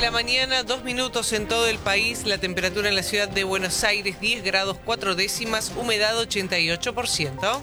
la mañana, 2 minutos en todo el país. La temperatura en la ciudad de Buenos Aires, 10 grados 4 décimas, humedad 88%.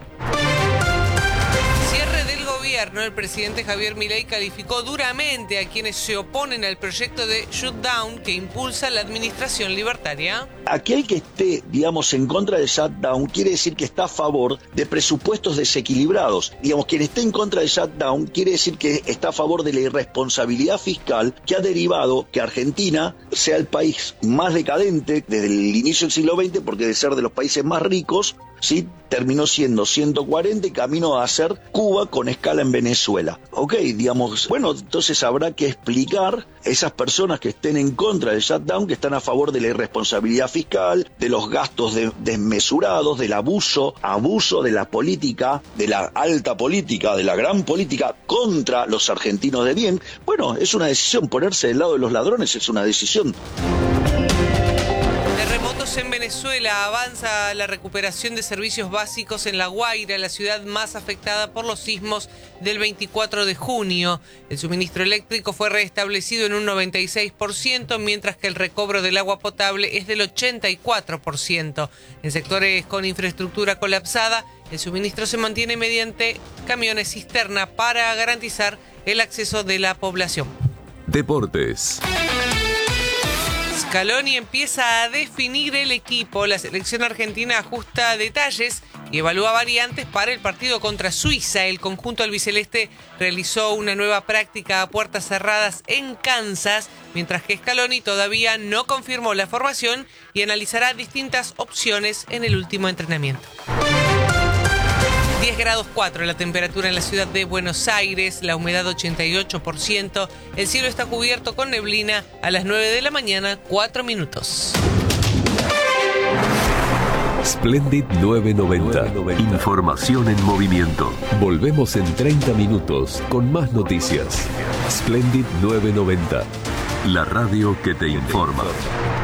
Cierre del gobierno. El presidente Javier Milei calificó duramente a quienes se oponen al proyecto de shutdown que impulsa la administración libertaria. Aquel que esté, digamos, en contra del shutdown quiere decir que está a favor de presupuestos desequilibrados. Digamos, quien esté en contra del shutdown quiere decir que está a favor de la irresponsabilidad fiscal que ha derivado que Argentina sea el país más decadente desde el inicio del siglo XX, porque de ser de los países más ricos, ¿sí?, terminó siendo 140 y camino a ser Cuba con escala en Venezuela. Ok, digamos, bueno, entonces habrá que explicar a esas personas que estén en contra del shutdown, que están a favor de la irresponsabilidad fiscal, de los gastos desmesurados, del abuso de la política, de la alta política, de la gran política contra los argentinos de bien. Bueno, es una decisión, ponerse del lado de los ladrones es una decisión. Terremotos en Venezuela. Avanza la recuperación de servicios básicos en La Guaira, la ciudad más afectada por los sismos del 24 de junio. El suministro eléctrico fue restablecido en un 96%, mientras que el recobro del agua potable es del 84%. En sectores con infraestructura colapsada, el suministro se mantiene mediante camiones cisterna para garantizar el acceso de la población. Deportes. Scaloni empieza a definir el equipo. La selección argentina ajusta detalles y evalúa variantes para el partido contra Suiza. El conjunto albiceleste realizó una nueva práctica a puertas cerradas en Kansas, mientras que Scaloni todavía no confirmó la formación y analizará distintas opciones en el último entrenamiento. 10 grados 4 la temperatura en la ciudad de Buenos Aires, la humedad 88%, el cielo está cubierto con neblina. A las 9 de la mañana, 4 minutos. Splendid 990. Información en movimiento. Volvemos en 30 minutos con más noticias. Splendid 990. La radio que te informa.